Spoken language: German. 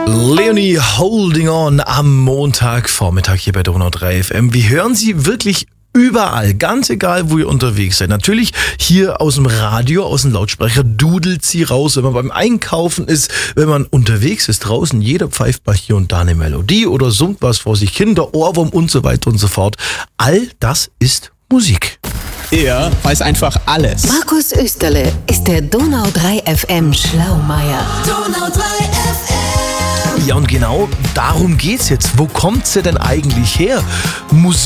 Leonie Holding On am Montagvormittag hier bei Donau 3 FM. Wir hören Sie wirklich überall, ganz egal, wo ihr unterwegs seid. Natürlich hier aus dem Radio, aus dem Lautsprecher dudelt sie raus, wenn man beim Einkaufen ist, wenn man unterwegs ist draußen. Jeder pfeift mal hier und da eine Melodie oder summt was vor sich hin, der Ohrwurm und so weiter und so fort. All das ist Musik. Er weiß einfach alles. Markus Österle ist der Donau 3 FM Schlaumeier. Donau 3 FM. Ja, und genau darum geht's jetzt. Wo kommt sie denn eigentlich her? Musik